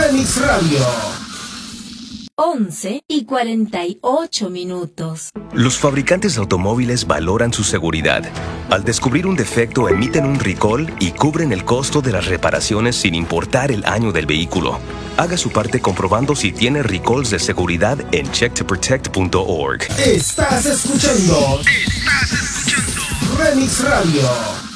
Remix Radio. 11:48. Los fabricantes de automóviles valoran su seguridad. Al descubrir un defecto, emiten un recall y cubren el costo de las reparaciones sin importar el año del vehículo. Haga su parte comprobando si tiene recalls de seguridad en checktoprotect.org. Estás escuchando Remix Radio.